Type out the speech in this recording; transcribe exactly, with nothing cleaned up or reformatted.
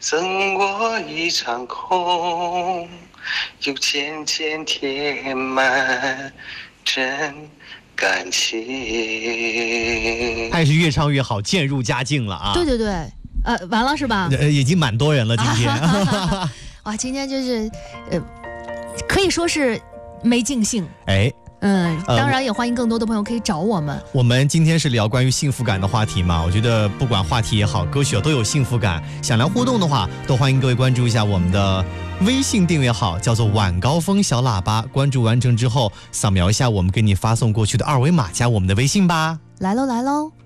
赠我一场空，又渐渐填满真感情。 还是越唱越好，渐入佳境了啊！ 对对对，呃，完了是吧？ 呃，已经蛮多人了，今天。 哇，今天就是，呃，可以说是没尽兴。 哎。 嗯，当然也欢迎更多的朋友可以找我们。 呃、我们今天是聊关于幸福感的话题嘛，我觉得不管话题也好，歌曲都有幸福感。想聊互动的话，都欢迎各位关注一下我们的微信订阅号，叫做晚高峰小喇叭。关注完成之后，扫描一下我们给你发送过去的二维码，加我们的微信吧。 来喽来喽。